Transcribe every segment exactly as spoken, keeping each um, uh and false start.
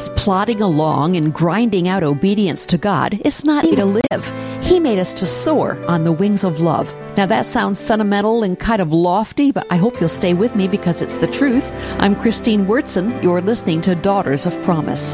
Just plodding along and grinding out obedience to God is not a way to live. He made us to soar on the wings of love. Now that sounds sentimental and kind of lofty, but I hope you'll stay with me because it's the truth. I'm Christine Wurtson. You're listening to Daughters of Promise.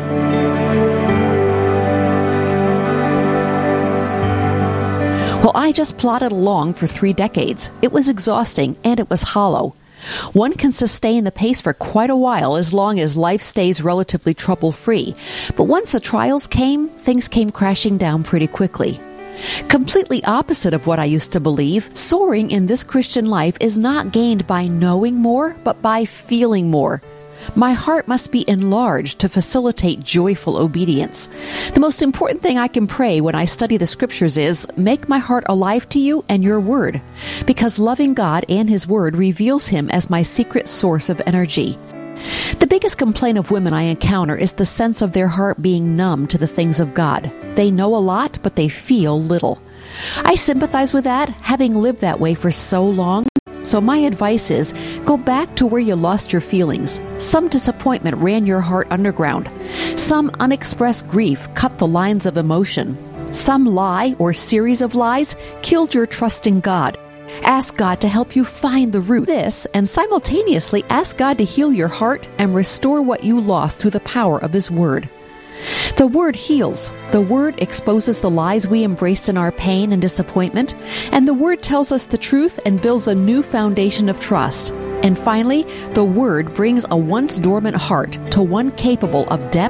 Well, I just plodded along for three decades. It was exhausting and it was hollow. One can sustain the pace for quite a while as long as life stays relatively trouble-free. But once the trials came, things came crashing down pretty quickly. Completely opposite of what I used to believe, soaring in this Christian life is not gained by knowing more, but by feeling more. My heart must be enlarged to facilitate joyful obedience. The most important thing I can pray when I study the Scriptures is, make my heart alive to you and your Word, because loving God and His Word reveals Him as my secret source of energy. The biggest complaint of women I encounter is the sense of their heart being numb to the things of God. They know a lot, but they feel little. I sympathize with that, having lived that way for so long. So my advice is, go back to where you lost your feelings. Some disappointment ran your heart underground. Some unexpressed grief cut the lines of emotion. Some lie or series of lies killed your trust in God. Ask God to help you find the root of this, and simultaneously ask God to heal your heart and restore what you lost through the power of His Word. The Word heals. The Word exposes the lies we embraced in our pain and disappointment, and the Word tells us the truth and builds a new foundation of trust. And finally, the Word brings a once dormant heart to one capable of depth